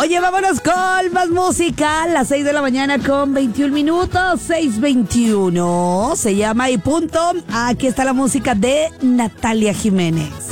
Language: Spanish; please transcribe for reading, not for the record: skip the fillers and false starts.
Oye, vámonos con más música. Las 6 de la mañana con 21 minutos. 6:21. Se llama Y Punto. Aquí está la música de Natalia Jiménez.